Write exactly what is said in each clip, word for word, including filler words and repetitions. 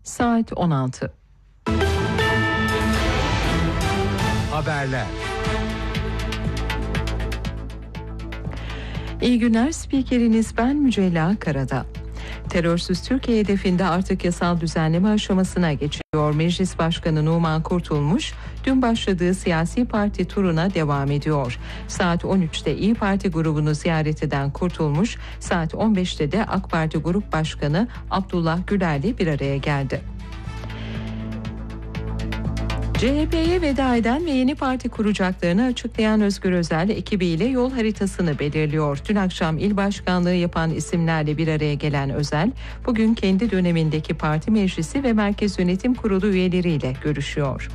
Saat on altı. Haberler. İyi günler, spikeriniz ben Mücella Karada. Terörsüz Türkiye hedefinde artık yasal düzenleme aşamasına geçiyor. Meclis Başkanı Numan Kurtulmuş, dün başladığı siyasi parti turuna devam ediyor. Saat on üçte İyi Parti grubunu ziyaret eden Kurtulmuş, saat on beşte de AK Parti Grup Başkanı Abdullah Güler'le bir araya geldi. C H P'ye veda eden ve yeni parti kuracaklarını açıklayan Özgür Özel ekibiyle yol haritasını belirliyor. Dün akşam il başkanlığı yapan isimlerle bir araya gelen Özel, bugün kendi dönemindeki parti meclisi ve Merkez Yönetim Kurulu üyeleriyle görüşüyor.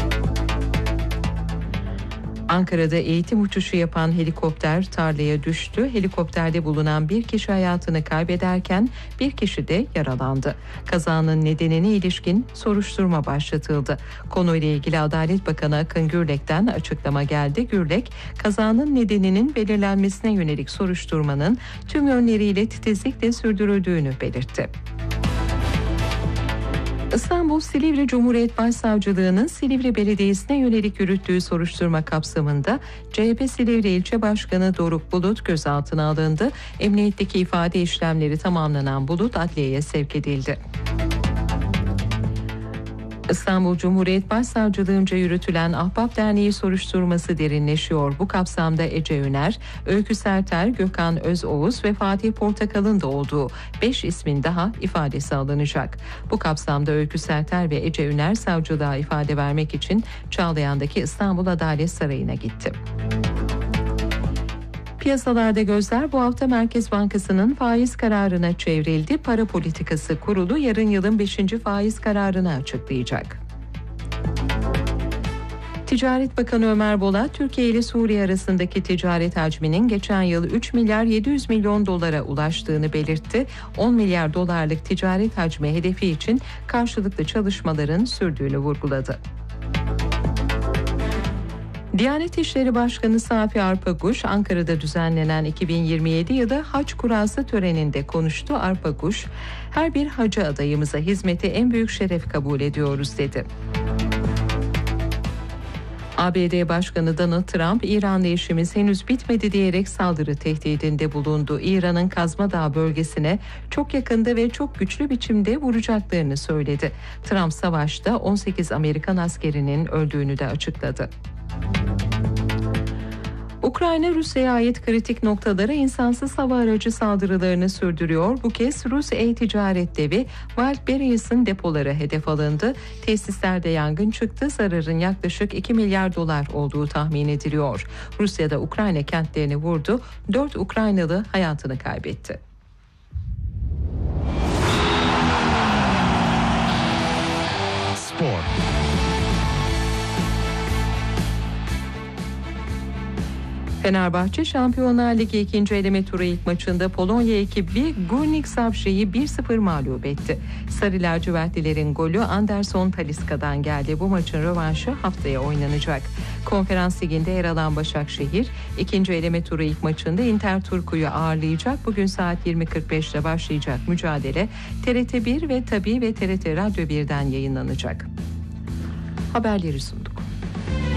Ankara'da eğitim uçuşu yapan helikopter tarlaya düştü. Helikopterde bulunan bir kişi hayatını kaybederken bir kişi de yaralandı. Kazanın nedenine ilişkin soruşturma başlatıldı. Konuyla ilgili Adalet Bakanı Akın Gürlek'ten açıklama geldi. Gürlek, kazanın nedeninin belirlenmesine yönelik soruşturmanın tüm yönleriyle titizlikle sürdürüldüğünü belirtti. İstanbul Silivri Cumhuriyet Başsavcılığı'nın Silivri Belediyesi'ne yönelik yürüttüğü soruşturma kapsamında C H P Silivri İlçe Başkanı Doruk Bulut gözaltına alındı. Emniyetteki ifade işlemleri tamamlanan Bulut adliyeye sevk edildi. İstanbul Cumhuriyet Başsavcılığı'nca yürütülen Ahbap Derneği soruşturması derinleşiyor. Bu kapsamda Ece Üner, Öykü Serter, Gökhan Özoğuz ve Fatih Portakal'ın da olduğu beş ismin daha ifadesi alınacak. Bu kapsamda Öykü Serter ve Ece Üner savcılığa ifade vermek için Çağlayan'daki İstanbul Adalet Sarayı'na gitti. Piyasalarda gözler bu hafta Merkez Bankası'nın faiz kararına çevrildi. Para Politikası Kurulu yarın yılın beşinci faiz kararını açıklayacak. Ticaret Bakanı Ömer Bolat, Türkiye ile Suriye arasındaki ticaret hacminin geçen yıl üç milyar yedi yüz milyon dolara ulaştığını belirtti. on milyar dolarlık ticaret hacmi hedefi için karşılıklı çalışmaların sürdüğünü vurguladı. Diyanet İşleri Başkanı Safi Arpakuş, Ankara'da düzenlenen iki bin yirmi yedi yılı hac kurası töreninde konuştu. Arpakuş, her bir hacı adayımıza hizmeti en büyük şeref kabul ediyoruz dedi. A B D Başkanı Donald Trump, İran'la işimiz henüz bitmedi diyerek saldırı tehdidinde bulundu. İran'ın Kazmadağ bölgesine çok yakında ve çok güçlü biçimde vuracaklarını söyledi. Trump savaşta on sekiz Amerikan askerinin öldüğünü de açıkladı. Ukrayna, Rusya'ya ait kritik noktalara insansız hava aracı saldırılarını sürdürüyor. Bu kez Rus e-ticaret devi Wildberries'in depoları hedef alındı. Tesislerde yangın çıktı. Zararın yaklaşık iki milyar dolar olduğu tahmin ediliyor. Rusya'da Ukrayna kentlerini vurdu. dört Ukraynalı hayatını kaybetti. Spor. Fenerbahçe Şampiyonlar Ligi ikinci eleme turu ilk maçında Polonya ekibi Górnik Zabrze'yi bir sıfır mağlup etti. Sarı lacivertlilerin golü Anderson Talisca'dan geldi. Bu maçın rövanşı haftaya oynanacak. Konferans Ligi'nde yer alan Başakşehir ikinci eleme turu ilk maçında Inter Turku'yu ağırlayacak. Bugün saat yirmi kırk beşte başlayacak mücadele T R T bir ve Tabii ve T R T Radyo birden yayınlanacak. Haberleri sundu.